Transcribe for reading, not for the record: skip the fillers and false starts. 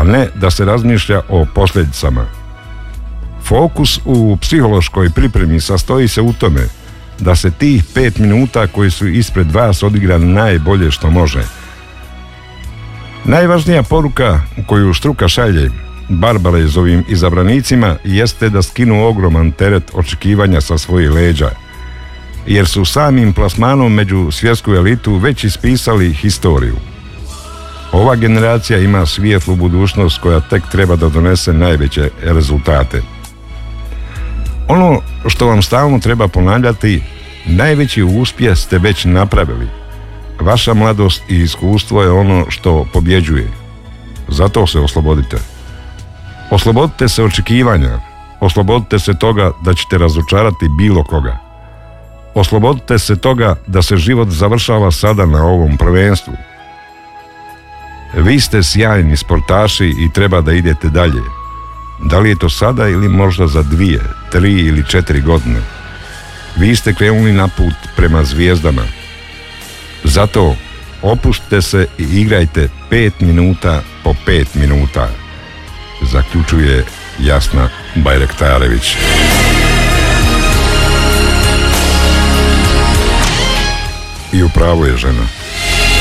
a ne da se razmišlja o posljedicama. Fokus u psihološkoj pripremi sastoji se u tome da se tih 5 minuta koji su ispred vas odigra najbolje što može. Najvažnija poruka koju struka šalje Barbalezovim izabranicima jeste da skinu ogroman teret očekivanja sa svojih leđa, jer su samim plasmanom među svjetsku elitu već ispisali historiju. Ova generacija ima svijetlu budućnost koja tek treba da donese najveće rezultate. Ono što vam stalno treba ponavljati, najveći uspjeh ste već napravili. Vaša mladost i iskustvo je ono što pobjeđuje. Zato se oslobodite. Oslobodite se očekivanja. Oslobodite se toga da ćete razočarati bilo koga. Oslobodite se toga da se život završava sada na ovom prvenstvu. Vi ste sjajni sportaši i treba da idete dalje. Da li je to sada ili možda za 2, 3 ili 4 godine? Vi ste krenuli na put prema zvijezdama. Zato opustite se i igrajte 5 minuta po 5 minuta. Zaključuje Jasna Bajrektarević. I upravo je žena.